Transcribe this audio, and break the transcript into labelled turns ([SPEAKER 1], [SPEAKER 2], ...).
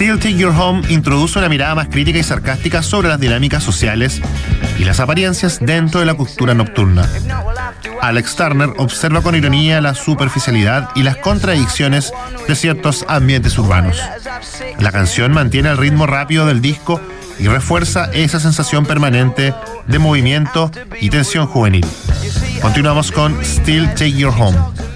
[SPEAKER 1] Still Take Your Home introduce una mirada más crítica y sarcástica sobre las dinámicas sociales y las apariencias dentro de la cultura nocturna. Alex Turner observa con ironía la superficialidad y las contradicciones de ciertos ambientes urbanos. La canción mantiene el ritmo rápido del disco y refuerza esa sensación permanente de movimiento y tensión juvenil. Continuamos con Still Take Your Home.